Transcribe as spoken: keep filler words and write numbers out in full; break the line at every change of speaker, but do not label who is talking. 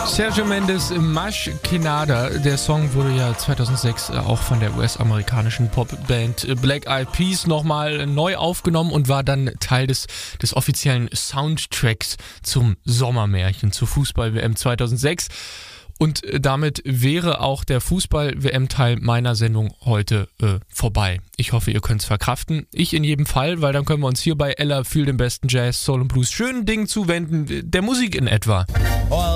Sergio Mendes, Mash Kenada. Der Song wurde ja zweitausendsechs auch von der U S-amerikanischen Popband Black Eyed Peas nochmal neu aufgenommen und war dann Teil des, des offiziellen Soundtracks zum Sommermärchen, zur Fußball-W M zweitausendsechs. Und damit wäre auch der Fußball-W M-Teil meiner Sendung heute äh, vorbei. Ich hoffe, ihr könnt es verkraften. Ich in jedem Fall, weil dann können wir uns hier bei Ella für den besten Jazz, Soul und Blues schönen Dingen zuwenden, der Musik in etwa.